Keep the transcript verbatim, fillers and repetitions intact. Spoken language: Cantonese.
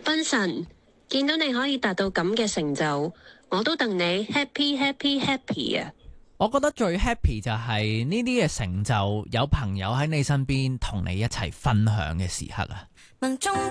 賓神，見到你可以達到咁嘅成就，我都戥你 happy happy happy 啊！ 我覺得最 happy 就係呢啲嘅成就，有朋友喺你身邊同你一齊分享嘅時刻啊！